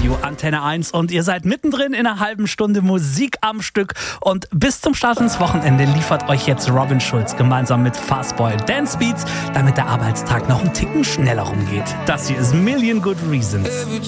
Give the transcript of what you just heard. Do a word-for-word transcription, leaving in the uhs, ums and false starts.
Radio Antenne eins und ihr seid mittendrin in einer halben Stunde Musik am Stück und bis zum Start ins Wochenende liefert euch jetzt Robin Schulz gemeinsam mit Fastboy Dance Beats, damit der Arbeitstag noch einen Ticken schneller rumgeht. Das hier ist Million Good Reasons.